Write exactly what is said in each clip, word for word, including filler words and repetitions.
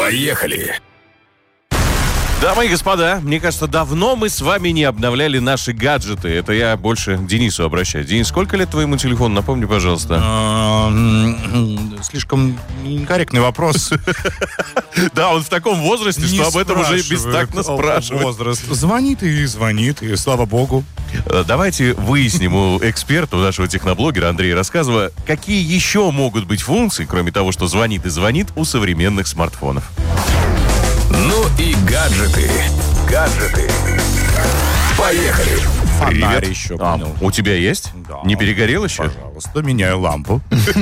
Поехали! Дамы и господа, мне кажется, давно мы с вами не обновляли наши гаджеты. Это я больше к Денису обращаюсь. Денис, сколько лет твоему телефону? Напомни, пожалуйста. Слишком некорректный вопрос. Да, он в таком возрасте, что об этом уже бестактно спрашивают. Возраст. Звонит и звонит, и слава богу. Давайте выясним у эксперта, у нашего техноблогера Андрея Рассказова, какие еще могут быть функции, кроме того, что звонит и звонит, у современных смартфонов. Ну и гаджеты. Гаджеты. Поехали. Фонарь еще, А, понял. у тебя есть? Да. Не перегорел еще? Пожалуйста, меняю лампу.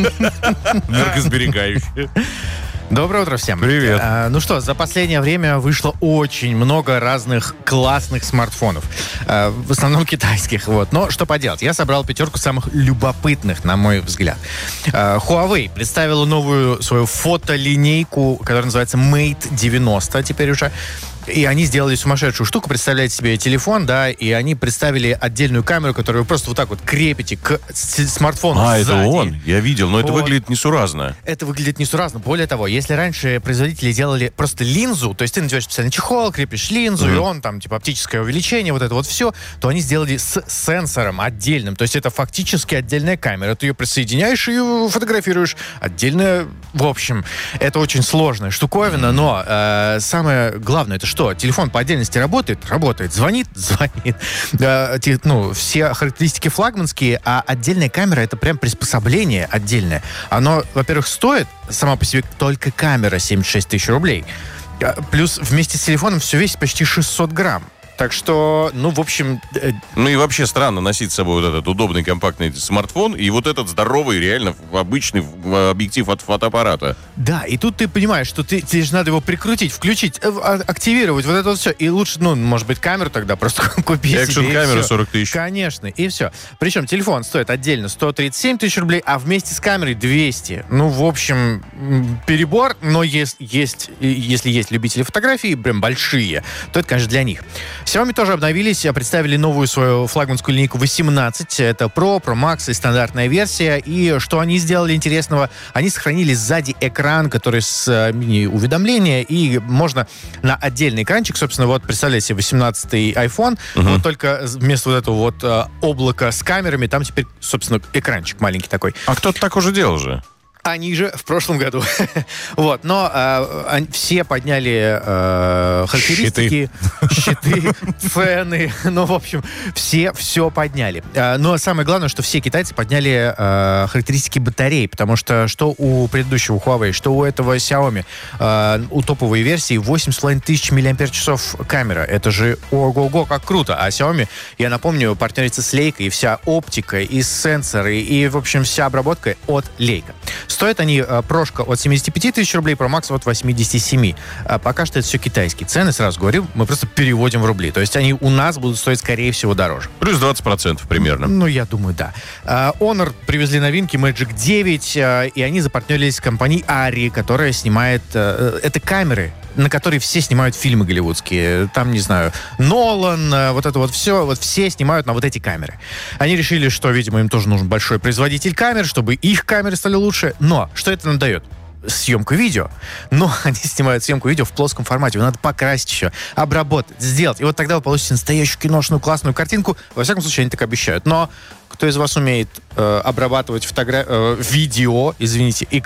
Энергосберегающая. Доброе утро всем. Привет. А, ну что, за последнее время вышло очень много разных классных смартфонов. А, в основном китайских. Вот. Но что поделать, я собрал пятерку самых любопытных, на мой взгляд. А, Huawei представила новую свою фотолинейку, которая называется Mate девяносто теперь уже. И они сделали сумасшедшую штуку. Представляете себе телефон, да, и они представили отдельную камеру, которую вы просто вот так вот крепите к с- смартфону А, сзади. это он? Я видел, но это Вот. выглядит несуразно. Это выглядит несуразно. Более того, если раньше производители делали просто линзу, то есть ты надеваешь специальный чехол, крепишь линзу, Мгм. и он там, типа, оптическое увеличение, вот это вот все, то они сделали с сенсором отдельным. То есть это фактически отдельная камера. Ты ее присоединяешь и фотографируешь. Отдельно, в общем, это очень сложная штуковина, но э, самое главное, это что? Телефон по отдельности работает? Работает. Звонит? Звонит. Э, те- ну, все характеристики флагманские, а отдельная камера — это прям приспособление отдельное. Оно, во-первых, стоит сама по себе только камера семьдесят шесть тысяч рублей. А, Плюс вместе с телефоном все весит почти шестьсот грамм. Так что, ну, в общем, э, Ну и вообще странно носить с собой вот этот удобный компактный смартфон и вот этот здоровый, реально обычный э, объектив от фотоаппарата. да, и тут ты понимаешь, что ты, тебе же надо его прикрутить, включить, э, а- активировать, вот это вот все. И лучше, ну, может быть, камеру тогда просто купить себе, и Экшн-камера всё. сорок тысяч. Конечно, и все. Причем телефон стоит отдельно сто тридцать семь тысяч рублей, а вместе с камерой двести. Ну, в общем, м, перебор, но есть, есть, и если есть любители фотографий, прям большие, то это, конечно, для них. Xiaomi тоже обновились, представили новую свою флагманскую линейку восемнадцать. Это Pro, Pro Max и стандартная версия. И что они сделали интересного? Они сохранили сзади экран, который с э, мини-уведомления, и можно на отдельный экранчик, собственно, вот представляете себе восемнадцатый iPhone, вот только вместо вот этого вот э, облака с камерами, там теперь, собственно, экранчик маленький такой. А кто-то так уже делал же. Они же в прошлом году. Вот, но э, они- все подняли э, характеристики, щиты, фэны, ну, в общем, все все подняли. Э, но самое главное, что все китайцы подняли э, характеристики батарей, потому что что у предыдущего Huawei, что у этого Xiaomi, э, у топовой версии восемь с половиной тысяч миллиампер-часов камера. Это же ого-го, как круто. А Xiaomi, я напомню, партнерится с Leica, и вся оптика, и сенсоры, и, в общем, вся обработка от Leica. Стоят они, э, прошка от семьдесят пять тысяч рублей, Pro Max от восемьдесят семь. А пока что это все китайские цены, сразу говорю, мы просто переводим в рубли. То есть они у нас будут стоить, скорее всего, дороже. Плюс двадцать процентов примерно. Ну, я думаю, да. А, Honor привезли новинки Magic девять, а, и они запартнерились с компанией Arri, которая снимает... а, Это камеры, на которые все снимают фильмы голливудские. Там, не знаю, Нолан, а, вот это вот все, вот все снимают на вот эти камеры. Они решили, что, видимо, им тоже нужен большой производитель камер, чтобы их камеры стали лучше. Но что это нам дает? Съемку видео. Но они снимают съемку видео в плоском формате. Его надо покрасить еще, обработать, сделать. И вот тогда вы получите настоящую киношную классную картинку. Во всяком случае, они так обещают. Но кто из вас умеет э, обрабатывать фотогра... э, видео, извините, и